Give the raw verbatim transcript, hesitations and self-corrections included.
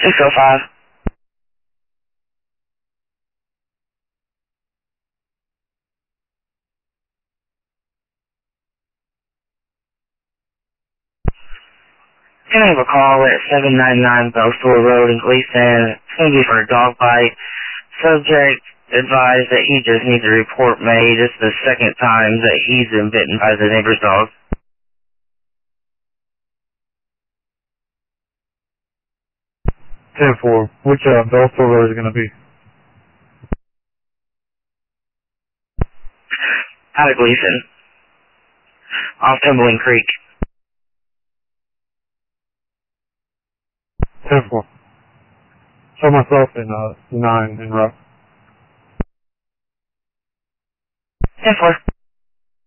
six oh five. Can I have a call at seven ninety-nine Bellstore Road in Gleason? It's going to be for a dog bite. Subject advised that he just needs a report made. It's the second time that he's been bitten by the neighbor's dog. ten four. Which uh, Bellstore Road is it going to be? Out of Gleason. Off Timberland Creek. ten four. Show myself in uh, nine in rough. ten four.